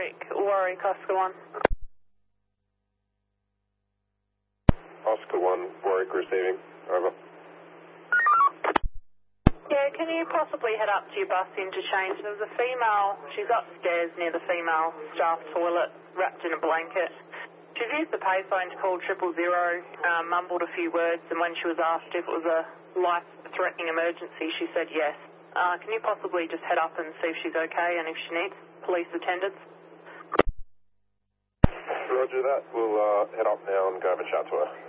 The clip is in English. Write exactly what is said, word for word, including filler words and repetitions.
Warwick, Warwick, Oscar one. Oscar one, Warwick receiving. Over. Yeah, can you possibly head up to your bus interchange? There was a female, she's upstairs near the female staff toilet, wrapped in a blanket. She's used the payphone to call triple zero, um, mumbled a few words, and when she was asked if it was a life-threatening emergency, she said yes. Uh, can you possibly just head up and see if she's okay and if she needs police attendance? Roger that. We'll uh, head up now and go have a chat to her.